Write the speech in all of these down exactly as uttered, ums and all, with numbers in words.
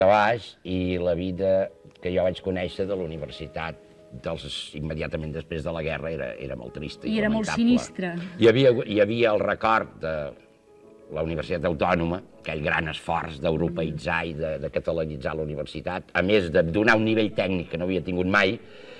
de baix i la vida que jo vaig conèixer de la universitat dels, immediatament després de la guerra era, era molt trista i, I era lamentable. molt sinistre. Hi havia, hi havia el record de la Universitat Autònoma, aquell gran esforç d'europeïtzar i de, de catalanitzar la universitat, a més de donar un nivell tècnic que no havia tingut mai,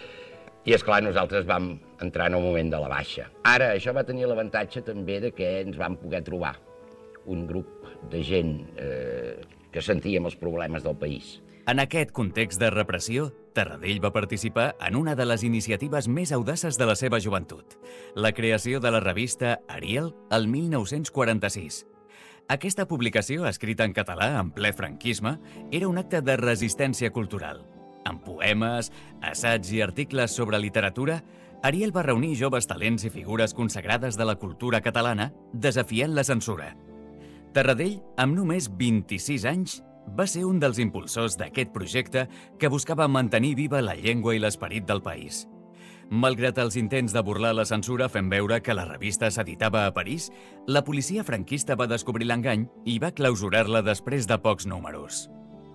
i és clar, nosaltres vam entrar en el moment de la baixa. Ara, això va tenir l'avantatge també de que ens vam poder trobar un grup de gent eh, que sentíem els problemes del país. En aquest context de repressió, Terradell va participar en una de les iniciatives més audaces de la seva joventut, la creació de la revista Ariel el mil nou-cents quaranta-sis. Aquesta publicació, escrita en català en ple franquisme, era un acte de resistència cultural. Amb poemes, assaigs i articles sobre literatura, Ariel va reunir joves talents i figures consagrades de la cultura catalana, desafiant la censura. Terradell, amb només vint-i-sis anys, va ser un dels impulsors d'aquest projecte que buscava mantenir viva la llengua i l'esperit del país. Malgrat els intents de burlar la censura fent veure que la revista s'editava a París, la policia franquista va descobrir l'engany i va clausurar-la després de pocs números.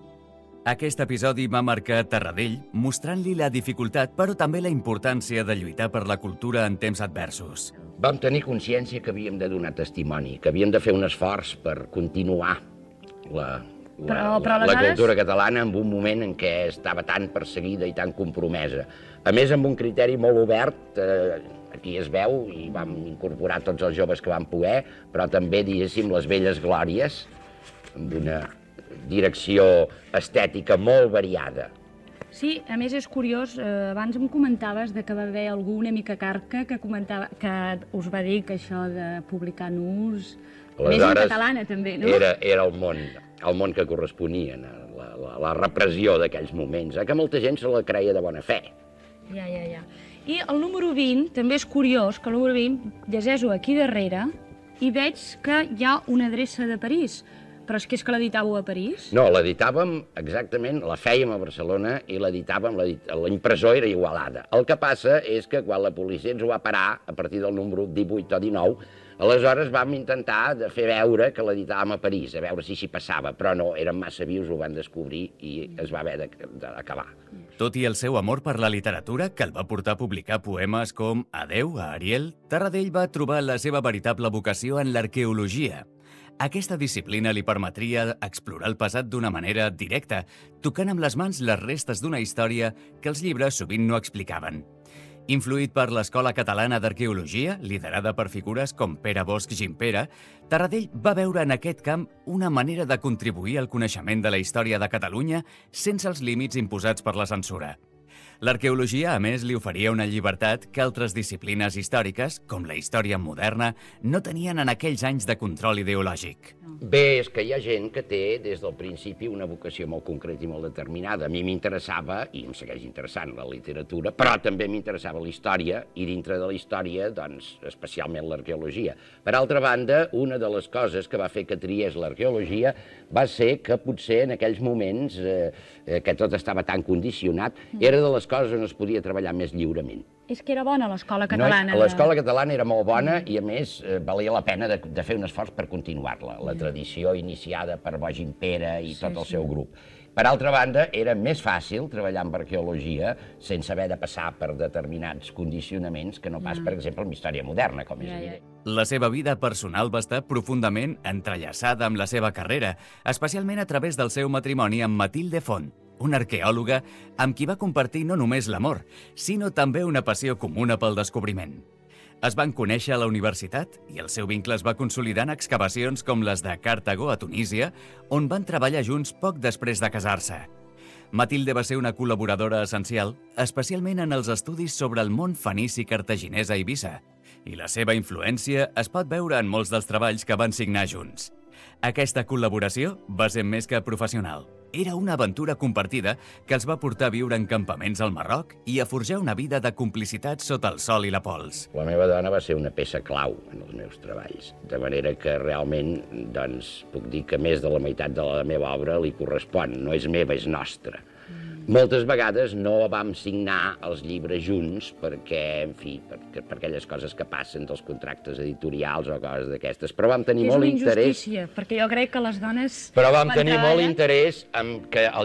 Aquest episodi va marcar Terradell, mostrant-li la dificultat, però també la importància de lluitar per la cultura en temps adversos. Vam tenir consciència que havíem de donar testimoni, que havíem de fer un esforç per continuar la, la, Però- però la, la aleshores- cultura catalana en un moment en què estava tan perseguida i tan compromesa. A més, amb un criteri molt obert, eh, aquí es veu, i vam incorporar tots els joves que vam poder, però també, diguéssim, les velles glòries, amb una direcció estètica molt variada. Sí, a més és curiós, eh, abans em comentaves de que va haver algú una mica carca que comentava que us va dir que això de publicar nus, més en catalana també, no? Era, era el món, el món que corresponia, la, la, la repressió d'aquells moments, eh, que molta gent se la creia de bona fe. Ja, ja, ja. I el número vint, també és curiós que el número vint, llegeixo aquí darrere i veig que hi ha una adreça de París. Però és que és que l'editàveu a París? No, l'editàvem exactament, la fèiem a Barcelona i l'editàvem, l'impressor era Igualada. El que passa és que quan la policia ens ho va parar, a partir del número divuit o dinou, aleshores vam intentar de fer veure que l'editàvem a París, a veure si s'hi passava, però no, eren massa vius, ho van descobrir i es va haver d'acabar. Tot i el seu amor per la literatura, que el va portar a publicar poemes com Adeu a Ariel, Terradell va trobar la seva veritable vocació en l'arqueologia. Aquesta disciplina li permetria explorar el passat d'una manera directa, tocant amb les mans les restes d'una història que els llibres sovint no explicaven. Influït per l'Escola Catalana d'Arqueologia, liderada per figures com Pere Bosch Gimpera, Terradell va veure en aquest camp una manera de contribuir al coneixement de la història de Catalunya sense els límits imposats per la censura. L'arqueologia, a més, li oferia una llibertat que altres disciplines històriques, com la història moderna, no tenien en aquells anys de control ideològic. Bé, és que hi ha gent que té des del principi una vocació molt concreta i molt determinada. A mi m'interessava, i em segueix interessant, la literatura, però també m'interessava la història, i dintre de la història, doncs, especialment l'arqueologia. Per altra banda, una de les coses que va fer que triés l'arqueologia va ser que potser en aquells moments, eh, que tot estava tan condicionat, era de les coses on es podia treballar més lliurement. És que era bona l'escola catalana. No, l'escola catalana era molt bona i, a més, eh, valia la pena de, de fer un esforç per continuar-la. La tradició iniciada per Bosch Gimpera i Sí, tot el sí. seu grup. Per altra banda, era més fàcil treballar amb arqueologia sense haver de passar per determinats condicionaments que no pas, per exemple, amb història moderna, com és Ja, ja. evident. La seva vida personal va estar profundament entrellaçada amb la seva carrera, especialment a través del seu matrimoni amb Matilde Font, una arqueòloga amb qui va compartir no només l'amor, sinó també una passió comuna pel descobriment. Es van conèixer a la universitat i el seu vincle es va consolidar en excavacions com les de Cartago, a Tunísia, on van treballar junts poc després de casar-se. Matilde va ser una col·laboradora essencial, especialment en els estudis sobre el món fenici cartaginès a Eivissa, i la seva influència es pot veure en molts dels treballs que van signar junts. Aquesta col·laboració va ser més que professional. Era una aventura compartida que els va portar a viure en campaments al Marroc i a forjar una vida de complicitat sota el sol i la pols. La meva dona va ser una peça clau en els meus treballs, de manera que realment, doncs, puc dir que més de la meitat de la meva obra li correspon, no és meva, és nostra. Moltes vegades no vam signar els llibres junts perquè, en fi, per, per aquelles coses que passen dels contractes editorials o coses d'aquestes, però vam tenir És molt una interès... injustícia, perquè jo crec que les dones... Però vam quan tenir molt treballen- interès en que el